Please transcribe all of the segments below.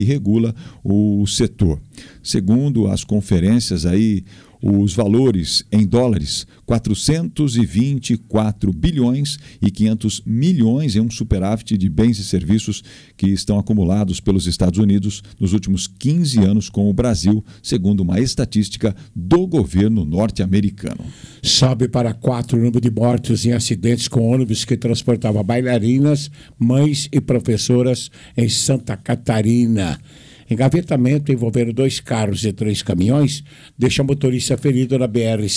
e regula o setor. Segundo as conferências aí, os valores em dólares, 424 bilhões e 500 milhões em um superávit de bens e serviços que estão acumulados pelos Estados Unidos nos últimos 15 anos com o Brasil, segundo uma estatística do governo norte-americano. Sobe para 4 o número de mortos em acidentes com ônibus que transportava bailarinas, mães e professoras em Santa Catarina. Engavetamento envolvendo 2 carros e 3 caminhões deixa motorista ferido na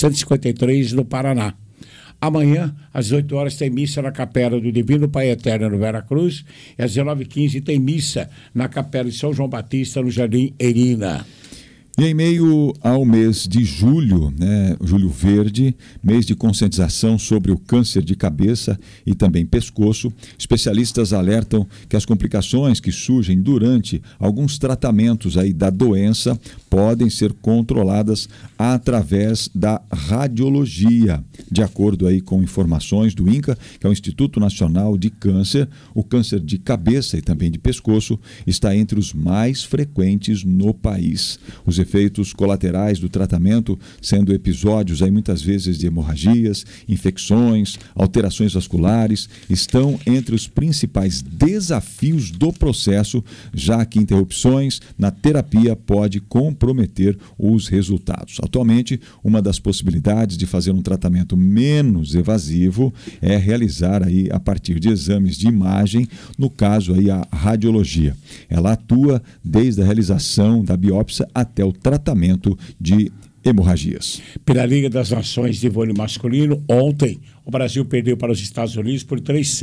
BR-153 no Paraná. Amanhã, às 8 horas, tem missa na Capela do Divino Pai Eterno no Veracruz e às 19h15 tem missa na Capela de São João Batista no Jardim Erina. E em meio ao mês de julho, julho verde, mês de conscientização sobre o câncer de cabeça e também pescoço, especialistas alertam que as complicações que surgem durante alguns tratamentos aí da doença podem ser controladas através da radiologia. De acordo aí com informações do INCA, que é o Instituto Nacional de Câncer, o câncer de cabeça e também de pescoço está entre os mais frequentes no país. Os efeitos colaterais do tratamento, sendo episódios aí muitas vezes de hemorragias, infecções, alterações vasculares, estão entre os principais desafios do processo, já que interrupções na terapia pode comprometer os resultados. Atualmente, uma das possibilidades de fazer um tratamento menos evasivo é realizar aí a partir de exames de imagem, no caso aí a radiologia. Ela atua desde a realização da biópsia até o tratamento de hemorragias. Pela Liga das Nações de vôlei masculino, ontem o Brasil perdeu para os Estados Unidos por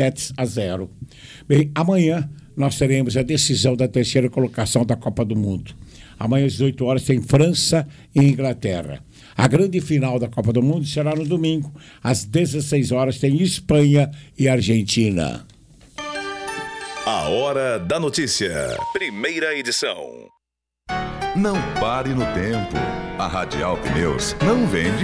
3-0. Bem, amanhã nós teremos a decisão da 3ª colocação da Copa do Mundo. Amanhã às 18 horas tem França e Inglaterra. A grande final da Copa do Mundo será no domingo. Às 16 horas tem Espanha e Argentina. A Hora da Notícia. Primeira edição. Não pare no tempo. A Radial Pneus não vende